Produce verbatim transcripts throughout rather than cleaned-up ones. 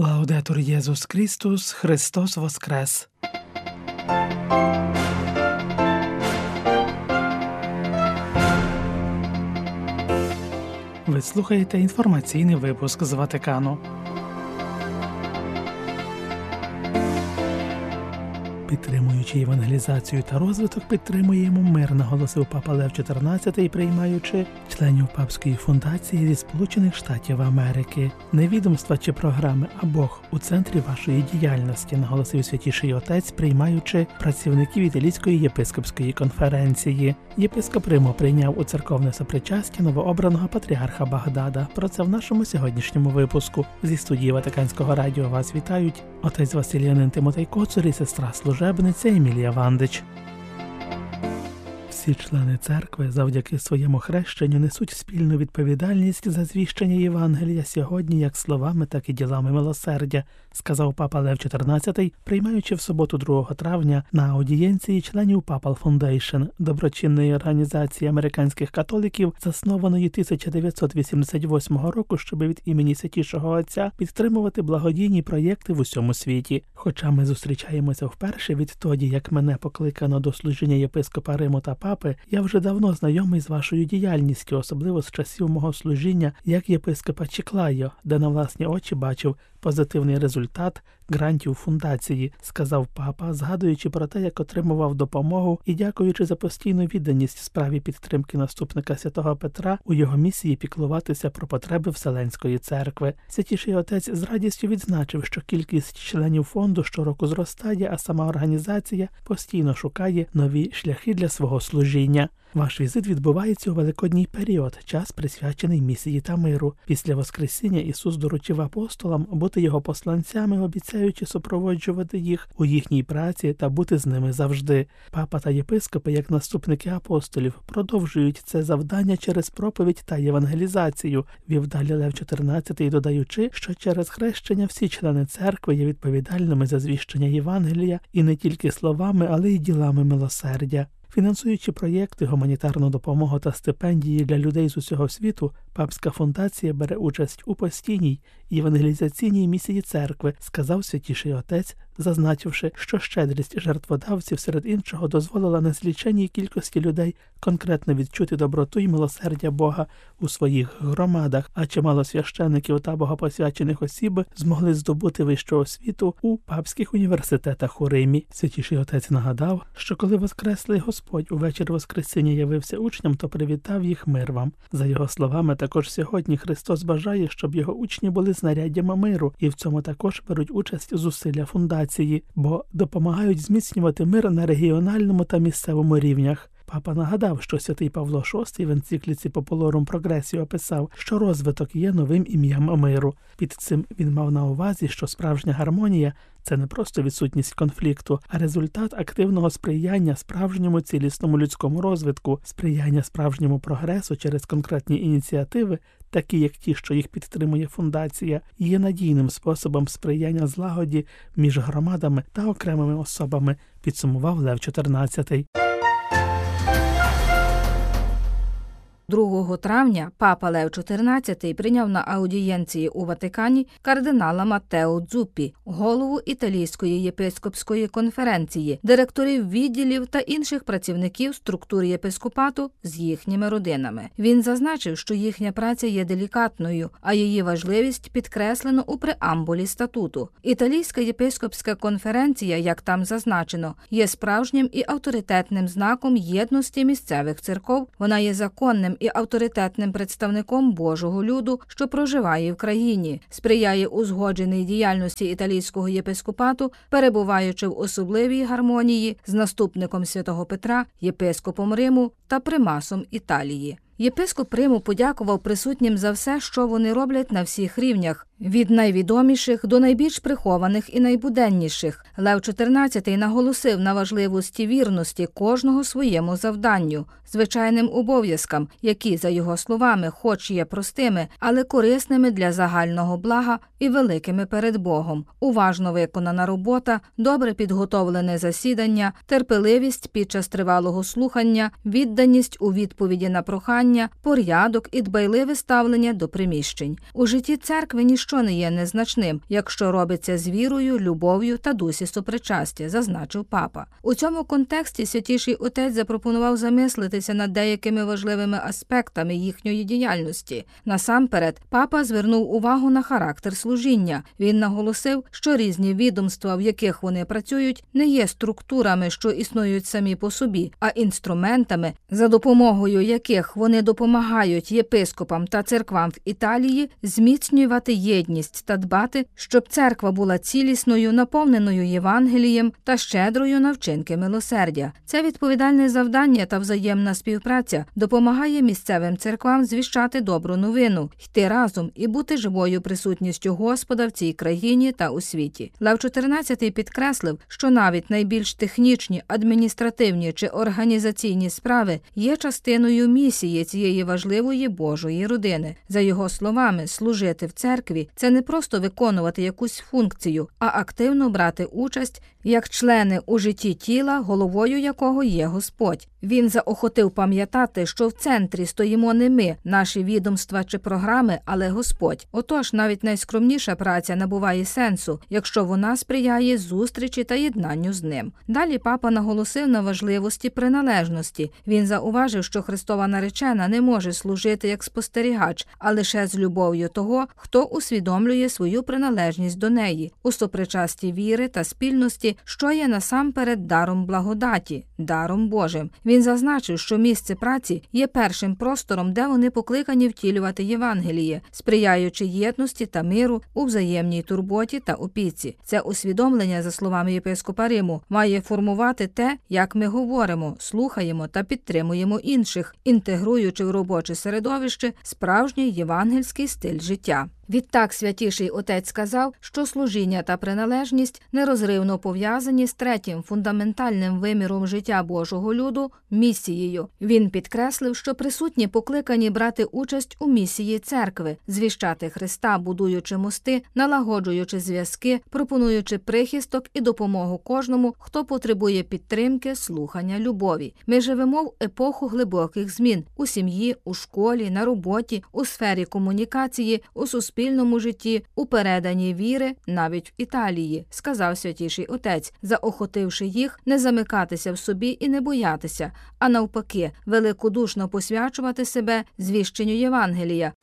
Лаудетур Єсус Христос, Христос воскрес! Ви слухаєте інформаційний випуск з Ватикану. Підтримуючи евангелізацію та розвиток, підтримуємо мир, наголосив Папа Лев чотирнадцятий, приймаючи членів Папської фундації зі Сполучених Штатів Америки. Не відомства чи програми, а Бог у центрі вашої діяльності, наголосив Святіший Отець, приймаючи працівників Італійської єпископської конференції. Єпископ Риму прийняв у церковне сопричастя новообраного патріарха Багдада. Про це в нашому сьогоднішньому випуску. Зі студії Ватиканського радіо вас вітають отець Василянин Тимотей Коцур і сестра служебниця Емілія Вандич. Всі члени церкви завдяки своєму хрещенню несуть спільну відповідальність за звіщення Євангелія сьогодні як словами, так і ділами милосердя, сказав Папа Лев чотирнадцятий, приймаючи в суботу другого травня на аудієнції членів Papal Foundation, доброчинної організації американських католиків, заснованої тисяча дев'ятсот вісімдесят восьмого року, щоб від імені Святішого Отця підтримувати благодійні проєкти в усьому світі. Хоча ми зустрічаємося вперше відтоді, як мене покликано до служіння єпископа Риму та Папи, я вже давно знайомий з вашою діяльністю, особливо з часів мого служіння як єпископа Чіклайо, де на власні очі бачив позитивний результат грантів фундації, сказав Папа, згадуючи про те, як отримував допомогу і дякуючи за постійну відданість справі підтримки наступника святого Петра у його місії піклуватися про потреби Вселенської церкви. Святіший Отець з радістю відзначив, що кількість членів фонду щороку зростає, а сама організація постійно шукає нові шляхи для свого служіння. Ваш візит відбувається у великодній період, час присвячений місії та миру. Після Воскресіння Ісус доручив апостолам бути його посланцями, обіцяючи супроводжувати їх у їхній праці та бути з ними завжди. Папа та єпископи, як наступники апостолів, продовжують це завдання через проповідь та євангелізацію, вів далі Лев чотирнадцятий, додаючи, що через хрещення всі члени церкви є відповідальними за звіщення Євангелія і не тільки словами, але й ділами милосердя. Фінансуючи проєкти, гуманітарну допомогу та стипендії для людей з усього світу, Папська фундація бере участь у постійній євангелізаційній місії церкви, сказав Святіший Отець, зазначивши, що щедрість жертводавців, серед іншого, дозволила незліченній кількості людей конкретно відчути доброту і милосердя Бога у своїх громадах, а чимало священників та богопосвячених осіб змогли здобути вищу освіту у папських університетах у Римі. Святіший Отець нагадав, що коли воскреслий Господь увечір Воскресіння явився учням, то привітав їх: мир вам. За його словами, також сьогодні Христос бажає, щоб його учні були знаряддями миру, і в цьому також беруть участь зусилля фундації, бо допомагають зміцнювати мир на регіональному та місцевому рівнях. Папа нагадав, що святий Павло шостий в енцикліці Populorum Progressio описав, що розвиток є новим ім'ям миру. Під цим він мав на увазі, що справжня гармонія – це не просто відсутність конфлікту, а результат активного сприяння справжньому цілісному людському розвитку, сприяння справжньому прогресу через конкретні ініціативи, такі як ті, що їх підтримує фундація, є надійним способом сприяння злагоді між громадами та окремими особами, підсумував Лев чотирнадцятий. другого травня Папа Лев чотирнадцятий прийняв на аудієнції у Ватикані кардинала Маттео Дзуппі, голову Італійської єпископської конференції, директорів відділів та інших працівників структур єпископату з їхніми родинами. Він зазначив, що їхня праця є делікатною, а її важливість підкреслено у преамбулі статуту. Італійська єпископська конференція, як там зазначено, є справжнім і авторитетним знаком єдності місцевих церков. Вона є законним і авторитетним представником Божого люду, що проживає в країні, сприяє узгодженій діяльності італійського єпископату, перебуваючи в особливій гармонії з наступником святого Петра, єпископом Риму та примасом Італії. Єпископ Риму подякував присутнім за все, що вони роблять на всіх рівнях, від найвідоміших до найбільш прихованих і найбуденніших. Лев чотирнадцятий наголосив на важливості вірності кожного своєму завданню, звичайним обов'язкам, які, за його словами, хоч є простими, але корисними для загального блага і великими перед Богом. Уважно виконана робота, добре підготовлене засідання, терпеливість під час тривалого слухання, відданість у відповіді на прохання, порядок і дбайливе ставлення до приміщень. У житті церкви ніщо що не є незначним, якщо робиться з вірою, любов'ю та дусі сопричастя, зазначив папа. У цьому контексті Святіший Отець запропонував замислитися над деякими важливими аспектами їхньої діяльності. Насамперед, папа звернув увагу на характер служіння. Він наголосив, що різні відомства, в яких вони працюють, не є структурами, що існують самі по собі, а інструментами, за допомогою яких вони допомагають єпископам та церквам в Італії зміцнювати єдність та дбати, щоб церква була цілісною, наповненою Євангелієм та щедрою на вчинки милосердя. Це відповідальне завдання та взаємна співпраця допомагає місцевим церквам звіщати добру новину, йти разом і бути живою присутністю Господа в цій країні та у світі. Лев чотирнадцятий підкреслив, що навіть найбільш технічні, адміністративні чи організаційні справи є частиною місії цієї важливої Божої родини. За його словами, служити в церкві – це не просто виконувати якусь функцію, а активно брати участь як члени у житті тіла, головою якого є Господь. Він заохотив пам'ятати, що в центрі стоїмо не ми, наші відомства чи програми, але Господь. Отож, навіть найскромніша праця набуває сенсу, якщо вона сприяє зустрічі та єднанню з ним. Далі папа наголосив на важливості приналежності. Він зауважив, що Христова наречена не може служити як спостерігач, а лише з любов'ю того, хто усвідомлює свою приналежність до неї, у сопричасті віри та спільності, що є насамперед даром благодаті, даром Божим. Він зазначив, що місце праці є першим простором, де вони покликані втілювати Євангеліє, сприяючи єдності та миру у взаємній турботі та опіці. Це усвідомлення, за словами єпископа Риму, має формувати те, як ми говоримо, слухаємо та підтримуємо інших, інтегруючи в робоче середовище справжній євангельський стиль життя. Відтак Святіший Отець сказав, що служіння та приналежність нерозривно пов'язані з третім фундаментальним виміром життя Божого люду – місією. Він підкреслив, що присутні покликані брати участь у місії церкви, звіщати Христа, будуючи мости, налагоджуючи зв'язки, пропонуючи прихисток і допомогу кожному, хто потребує підтримки, слухання, любові. Ми живемо в епоху глибоких змін – у сім'ї, у школі, на роботі, у сфері комунікації, у суспільстві, спільному житті, у переданні віри, навіть в Італії, сказав Святіший Отець, заохотивши їх не замикатися в собі і не боятися, а навпаки, великодушно посвячувати себе звіщенню Євангелія.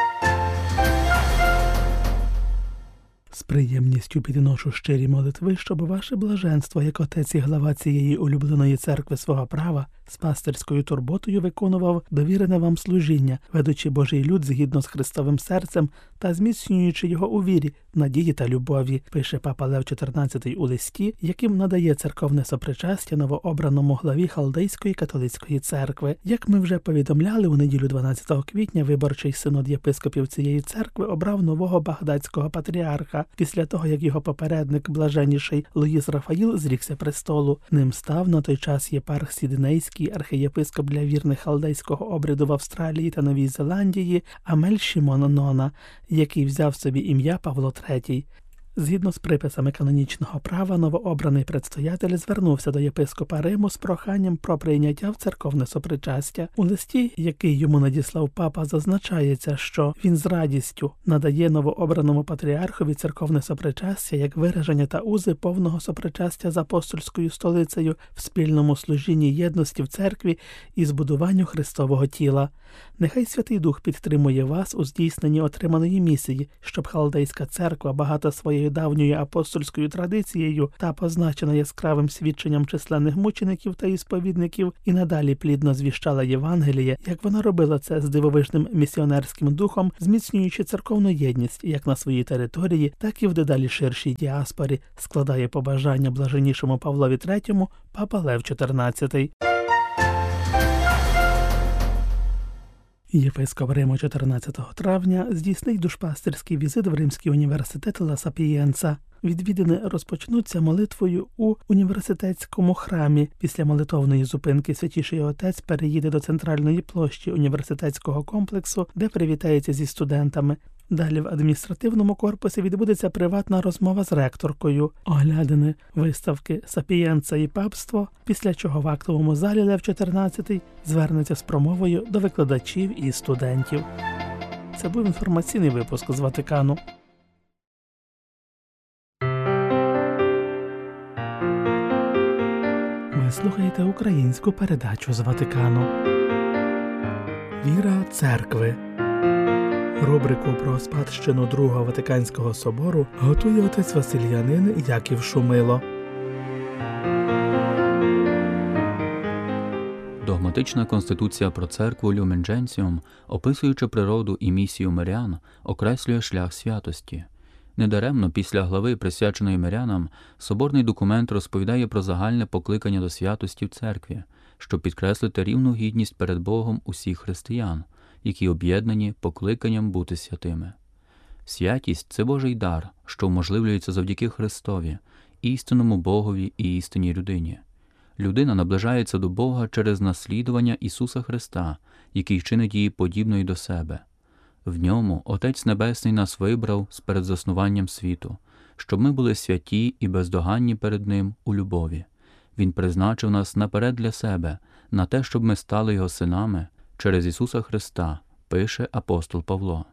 З приємністю підношу щирі молитви, щоб ваше блаженство, як отець і глава цієї улюбленої церкви свого права, з пастирською турботою виконував довірене вам служіння, ведучи Божий люд згідно з Христовим серцем та зміцнюючи його у вірі, надії та любові, пише папа Лев чотирнадцятий у листі, яким надає церковне сопричастя новообраному главі Халдейської католицької церкви. Як ми вже повідомляли, у неділю дванадцятого квітня виборчий синод єпископів цієї церкви обрав нового багдадського патріарха, після того, як його попередник, блаженніший Луїс Рафаїл, зрікся престолу. Ним став на той час єпарх Сіднейський, архієпископ для вірних халдейського обряду в Австралії та Новій Зеландії Амель Шімон Нона, який взяв собі ім'я Павло третій. Згідно з приписами канонічного права, новообраний предстоятель звернувся до єпископа Риму з проханням про прийняття в церковне сопричастя. У листі, який йому надіслав папа, зазначається, що він з радістю надає новообраному патріархові церковне сопричастя як вираження та узи повного сопричастя з апостольською столицею в спільному служінні єдності в церкві і збудуванню Христового тіла. Нехай Святий Дух підтримує вас у здійсненні отриманої місії, щоб халдейська церква, багата своєю давньою апостольською традицією та позначена яскравим свідченням численних мучеників та ісповідників, і надалі плідно звіщала Євангеліє, як вона робила це з дивовижним місіонерським духом, зміцнюючи церковну єдність як на своїй території, так і в дедалі ширшій діаспорі, складає побажання блаженнішому Павлові третьому папа Лев чотирнадцятий. Єпископ Риму чотирнадцятого травня здійснить душпастирський візит в Римський університет Ла Сапієнца. Відвідини розпочнуться молитвою у університетському храмі. Після молитовної зупинки Святіший Отець переїде до центральної площі університетського комплексу, де привітається зі студентами. Далі в адміністративному корпусі відбудеться приватна розмова з ректоркою, оглядини, виставки «Сапієнца і папство», після чого в актовому залі Лев чотирнадцятий звернеться з промовою до викладачів і студентів. Це був інформаційний випуск з Ватикану. слухаєте українську передачу з Ватикану. Віра церкви. Рубрику про спадщину Другого Ватиканського собору готує отець Василянин Яків Шумило. Догматична конституція про церкву Lumen Gentium, описуючи природу і місію мирян, окреслює шлях святості. Недаремно після глави, присвяченої мирянам, соборний документ розповідає про загальне покликання до святості в церкві, щоб підкреслити рівну гідність перед Богом усіх християн, які об'єднані покликанням бути святими. Святість – це Божий дар, що уможливлюється завдяки Христові, істинному Богові і істинній людині. Людина наближається до Бога через наслідування Ісуса Христа, який чинить її подібною до себе. В ньому Отець Небесний нас вибрав з перед заснуванням світу, щоб ми були святі і бездоганні перед Ним у любові. Він призначив нас наперед для себе, на те, щоб ми стали Його синами через Ісуса Христа, пише апостол Павло.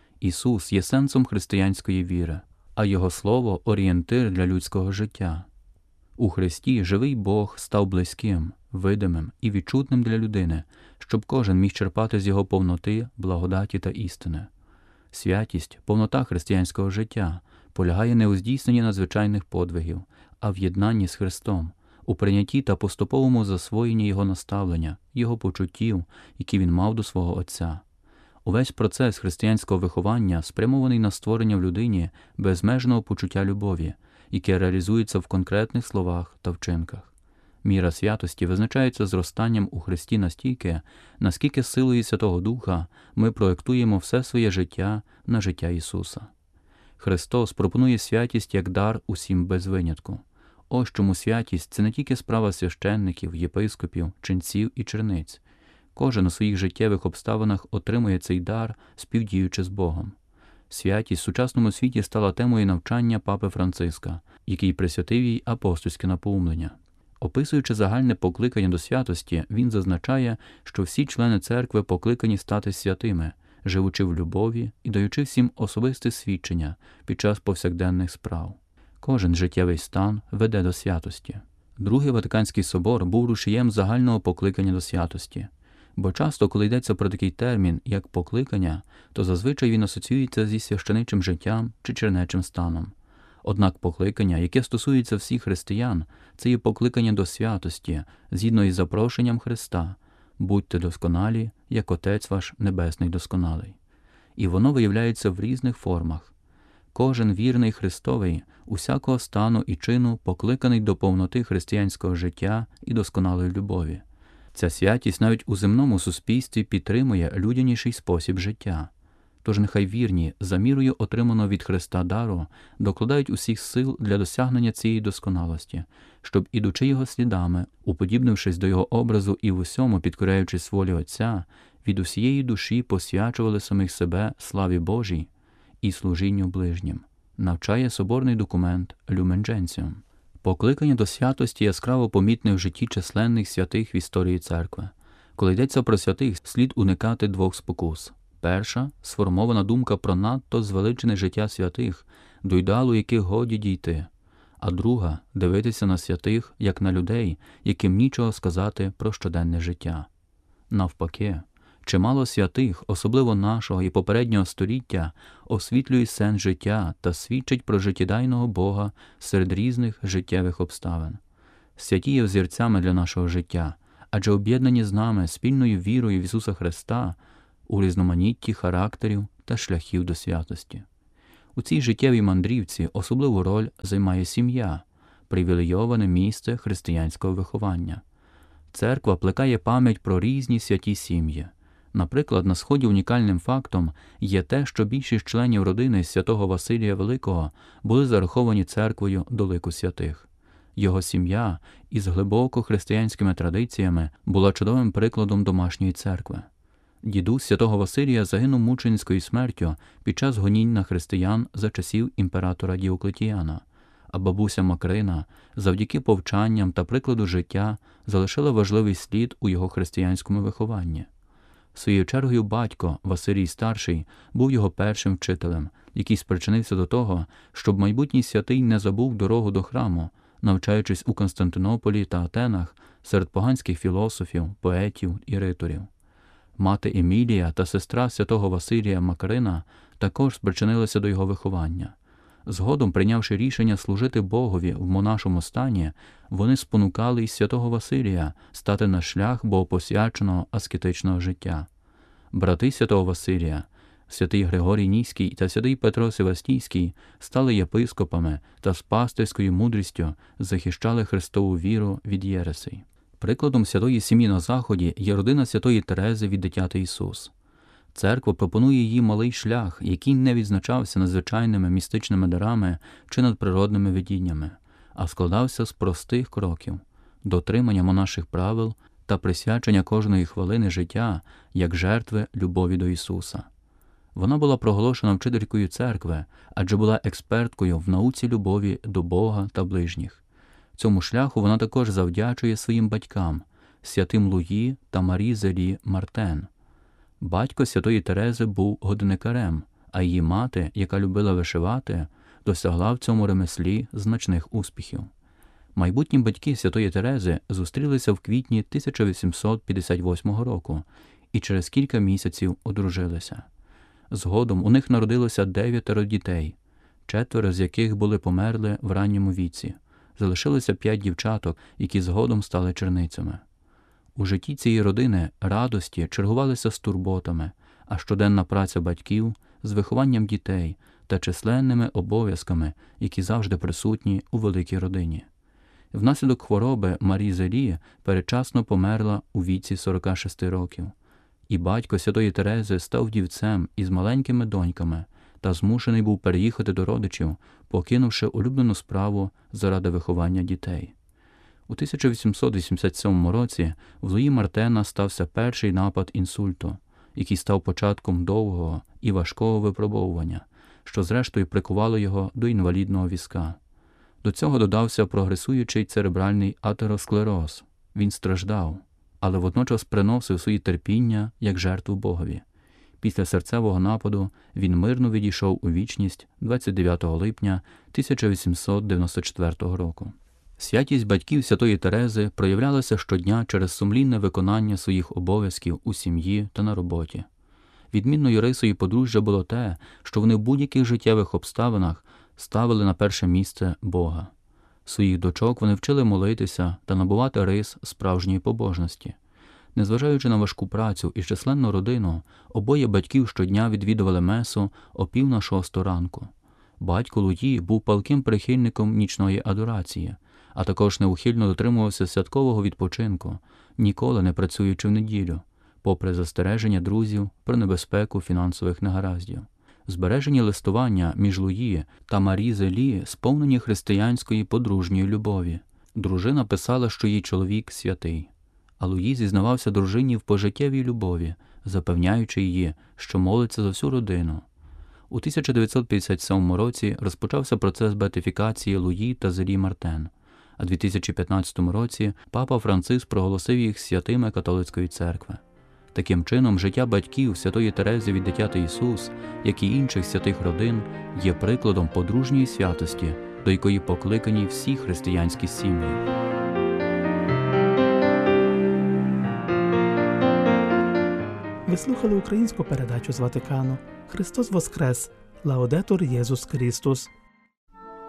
Ісус є сенсом християнської віри, а Його Слово – орієнтир для людського життя. У Христі живий Бог став близьким, видимим і відчутним для людини, щоб кожен міг черпати з Його повноти, благодаті та істини. Святість, повнота християнського життя полягає не у здійсненні надзвичайних подвигів, а в єднанні з Христом, у прийнятті та поступовому засвоєнні Його наставлення, Його почуттів, які Він мав до свого Отця. Увесь процес християнського виховання спрямований на створення в людині безмежного почуття любові, яке реалізується в конкретних словах та вчинках. Міра святості визначається зростанням у Христі настільки, наскільки силою Святого Духа ми проєктуємо все своє життя на життя Ісуса. Христос пропонує святість як дар усім без винятку. Ось чому святість – це не тільки справа священників, єпископів, ченців і черниць. Кожен у своїх життєвих обставинах отримує цей дар, співдіючи з Богом. Святість в сучасному світі стала темою навчання Папи Франциска, який присвятив їй апостольське напоумлення. Описуючи загальне покликання до святості, він зазначає, що всі члени церкви покликані стати святими, живучи в любові і даючи всім особисте свідчення під час повсякденних справ. Кожен життєвий стан веде до святості. Другий Ватиканський собор був рушієм загального покликання до святості. Бо часто, коли йдеться про такий термін, як покликання, то зазвичай він асоціюється зі священичим життям чи чернечим станом. Однак покликання, яке стосується всіх християн, це є покликання до святості, згідно із запрошенням Христа «Будьте досконалі, як Отець ваш Небесний досконалий». І воно виявляється в різних формах. Кожен вірний Христовий усякого стану і чину покликаний до повноти християнського життя і досконалої любові. Ця святість навіть у земному суспільстві підтримує людяніший спосіб життя. Тож нехай вірні, за мірою отриманого від Христа дару, докладають усіх сил для досягнення цієї досконалості, щоб, ідучи Його слідами, уподібнившись до Його образу і в усьому підкоряючись волі Отця, від усієї душі посвячували самих себе славі Божій і служінню ближнім. Навчає соборний документ Lumen Gentium. Покликання до святості яскраво помітне в житті численних святих в історії церкви. Коли йдеться про святих, слід уникати двох спокус. Перша – сформована думка про надто звеличене життя святих, до ідеалу яких годі дійти. А друга – дивитися на святих, як на людей, яким нічого сказати про щоденне життя. Навпаки, чимало святих, особливо нашого і попереднього століття, освітлює сенс життя та свідчить про життєдайного Бога серед різних життєвих обставин. Святі є взірцями для нашого життя, адже об'єднані з нами спільною вірою в Ісуса Христа у різноманітті характерів та шляхів до святості. У цій життєвій мандрівці особливу роль займає сім'я, привілейоване місце християнського виховання. Церква плекає пам'ять про різні святі сім'ї. Наприклад, на Сході унікальним фактом є те, що більшість членів родини святого Василія Великого були зараховані церквою до лику святих. Його сім'я із глибоко християнськими традиціями була чудовим прикладом домашньої церкви. Дідусь святого Василія загинув мученицькою смертю під час гонінь на християн за часів імператора Діоклетіана, а бабуся Макрина завдяки повчанням та прикладу життя залишила важливий слід у його християнському вихованні. Своєю чергою батько, Василій Старший, був його першим вчителем, який спричинився до того, щоб майбутній святий не забув дорогу до храму, навчаючись у Константинополі та Атенах, серед поганських філософів, поетів і риторів. Мати Емілія та сестра святого Василія Макарина також спричинилися до його виховання. Згодом, прийнявши рішення служити Богові в монашому стані, вони спонукали й святого Василія стати на шлях богопосвяченого аскетичного життя. Брати святого Василія, святий Григорій Ніський та святий Петро Севастійський, стали єпископами та з пастирською мудрістю захищали Христову віру від єресей. Прикладом святої сім'ї на Заході є родина святої Терези від дитяти Ісус. Церква пропонує їй малий шлях, який не відзначався надзвичайними містичними дарами чи надприродними видіннями, а складався з простих кроків – дотримання монаших правил та присвячення кожної хвилини життя як жертви любові до Ісуса. Вона була проголошена вчителькою церкви, адже була експерткою в науці любові до Бога та ближніх. Цьому шляху вона також завдячує своїм батькам – святим Луї та Марі Зелі Мартен. Батько святої Терези був годинникарем, а її мати, яка любила вишивати, досягла в цьому ремеслі значних успіхів. Майбутні батьки святої Терези зустрілися в квітні тисяча вісімсот п'ятдесят восьмого року і через кілька місяців одружилися. Згодом у них народилося дев'ятеро дітей, четверо з яких були померли в ранньому віці. Залишилося п'ять дівчаток, які згодом стали черницями. У житті цієї родини радості чергувалися з турботами, а щоденна праця батьків з вихованням дітей та численними обов'язками, які завжди присутні у великій родині. Внаслідок хвороби Марі Зелі передчасно померла у віці сорока шести років, і батько святої Терези став вдівцем із маленькими доньками та змушений був переїхати до родичів, покинувши улюблену справу заради виховання дітей. У тисяча вісімсот вісімдесят сьомому році в Луї Мартена стався перший напад інсульту, який став початком довгого і важкого випробовування, що зрештою прикувало його до інвалідного візка. До цього додався прогресуючий церебральний атеросклероз. Він страждав, але водночас приносив свої терпіння як жертву Богові. Після серцевого нападу він мирно відійшов у вічність двадцять дев'ятого липня тисяча вісімсот дев'яносто четвертого року. Святість батьків святої Терези проявлялася щодня через сумлінне виконання своїх обов'язків у сім'ї та на роботі. Відмінною рисою подружжя було те, що вони в будь-яких життєвих обставинах ставили на перше місце Бога. Своїх дочок вони вчили молитися та набувати рис справжньої побожності. Незважаючи на важку працю і численну родину, обоє батьків щодня відвідували месу о пів на шосту ранку. Батько Луї був палким прихильником нічної адорації, а також неухильно дотримувався святкового відпочинку, ніколи не працюючи в неділю, попри застереження друзів про небезпеку фінансових негараздів. Збережені листування між Луї та Марі Зелі сповнені християнської подружньої любові. Дружина писала, що її чоловік святий, а Луї зізнавався дружині в пожиттєвій любові, запевняючи її, що молиться за всю родину. У тисяча дев'ятсот п'ятдесят сьомому році розпочався процес беатифікації Луї та Зелі Мартен, а у дві тисячі п'ятнадцятому році папа Франциск проголосив їх святими католицької церкви. Таким чином, життя батьків святої Терези від дитяти Ісус, як і інших святих родин, є прикладом подружньої святості, до якої покликані всі християнські сім'ї. Ви слухали українську передачу з Ватикану. Христос Воскрес! Лаудетур Єсус Христос!